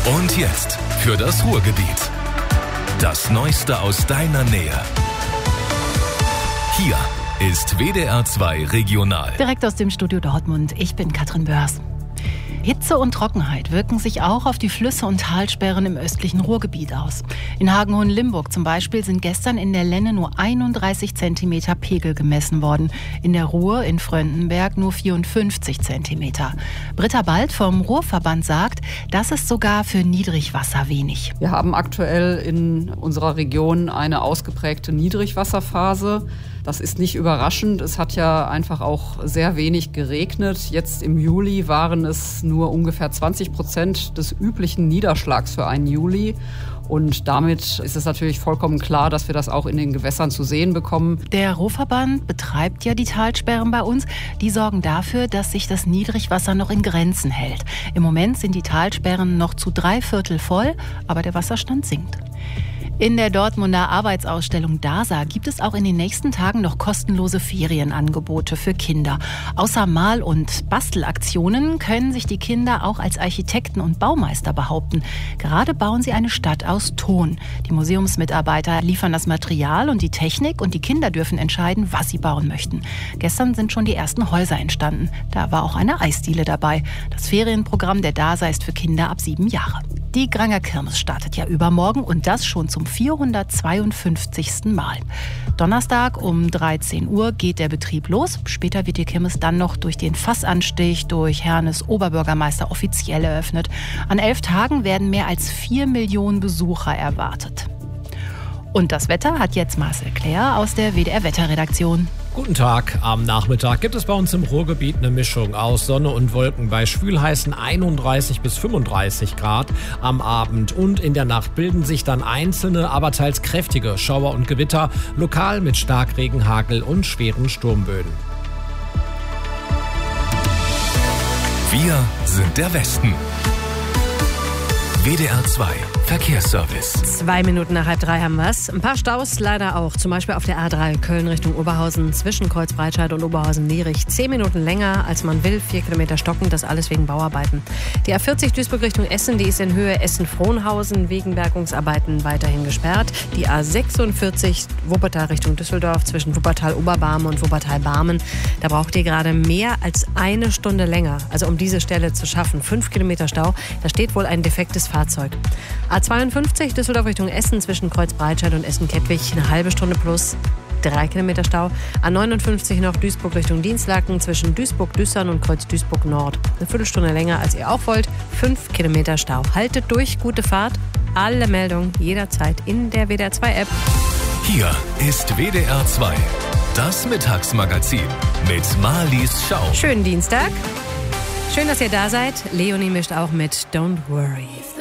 Und jetzt für das Ruhrgebiet. Das Neueste aus deiner Nähe. Hier ist WDR 2 Regional. Direkt aus dem Studio Dortmund. Ich bin Katrin Börs. Hitze und Trockenheit wirken sich auch auf die Flüsse und Talsperren im östlichen Ruhrgebiet aus. In Hagen-Hohenlimburg zum Beispiel sind gestern in der Lenne nur 31 cm Pegel gemessen worden. In der Ruhr in Fröndenberg nur 54 cm. Britta Bald vom Ruhrverband sagt, das ist sogar für Niedrigwasser wenig. Wir haben aktuell in unserer Region eine ausgeprägte Niedrigwasserphase. Das ist nicht überraschend. Es hat ja einfach auch sehr wenig geregnet. Jetzt im Juli waren es nur ungefähr 20% des üblichen Niederschlags für einen Juli. Und damit ist es natürlich vollkommen klar, dass wir das auch in den Gewässern zu sehen bekommen. Der Ruhrverband betreibt ja die Talsperren bei uns. Die sorgen dafür, dass sich das Niedrigwasser noch in Grenzen hält. Im Moment sind die Talsperren noch zu 3/4 voll, aber der Wasserstand sinkt. In der Dortmunder Arbeitsausstellung DASA gibt es auch in den nächsten Tagen noch kostenlose Ferienangebote für Kinder. Außer Mal- und Bastelaktionen können sich die Kinder auch als Architekten und Baumeister behaupten. Gerade bauen sie eine Stadt aus Ton. Die Museumsmitarbeiter liefern das Material und die Technik und die Kinder dürfen entscheiden, was sie bauen möchten. Gestern sind schon die ersten Häuser entstanden. Da war auch eine Eisdiele dabei. Das Ferienprogramm der DASA ist für Kinder ab 7 Jahre. Die Granger Kirmes startet ja übermorgen und das schon zum 452. Mal. Donnerstag um 13 Uhr geht der Betrieb los. Später wird die Kirmes dann noch durch den Fassanstich durch Hernes Oberbürgermeister offiziell eröffnet. An 11 Tagen werden mehr als 4 Millionen Besucher erwartet. Und das Wetter hat jetzt Marcel Claire aus der WDR-Wetterredaktion. Guten Tag. Am Nachmittag gibt es bei uns im Ruhrgebiet eine Mischung aus Sonne und Wolken bei schwülheißen 31 bis 35 Grad. Am Abend und in der Nacht bilden sich dann einzelne, aber teils kräftige Schauer und Gewitter, lokal mit Starkregen, Hagel und schweren Sturmböen. Wir sind der Westen. WDR 2 Verkehrsservice. 2 Minuten nach 2:30 haben wir es. Ein paar Staus leider auch. Zum Beispiel auf der A3 Köln Richtung Oberhausen zwischen Kreuzbreitscheid und Oberhausen-Lierich. 10 Minuten länger, als man will. 4 Kilometer stocken, das alles wegen Bauarbeiten. Die A40 Duisburg Richtung Essen, die ist in Höhe Essen-Frohnhausen wegen Bergungsarbeiten weiterhin gesperrt. Die A46 Wuppertal Richtung Düsseldorf zwischen Wuppertal-Oberbarmen und Wuppertal-Barmen. Da braucht ihr gerade mehr als 1 Stunde länger. Also um diese Stelle zu schaffen. 5 Kilometer Stau. Da steht wohl ein defektes Fahrzeug. A52 Düsseldorf Richtung Essen zwischen Kreuzbreitscheid und Essen-Kettwig 1/2 Stunde plus 3 Kilometer Stau. A59 noch Duisburg Richtung Dienstlaken zwischen Duisburg-Düssern und Kreuz-Duisburg Nord. 1 Viertelstunde länger als ihr auch wollt. 5 Kilometer Stau. Haltet durch, gute Fahrt. Alle Meldungen jederzeit in der WDR 2 App. Hier ist WDR 2, das Mittagsmagazin mit Marlies Schau. Schönen Dienstag. Schön, dass ihr da seid. Leonie mischt auch mit Don't Worry.